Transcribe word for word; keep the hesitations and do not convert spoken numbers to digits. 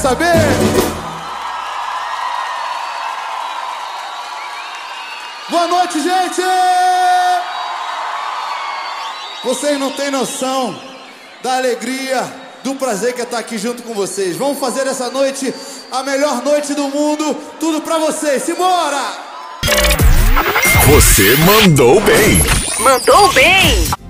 Saber? Boa noite, gente! Vocês não têm noção da alegria, do prazer que é estar aqui junto com vocês. Vamos fazer essa noite a melhor noite do mundo. Tudo pra vocês. Simbora! Você mandou bem. Mandou bem.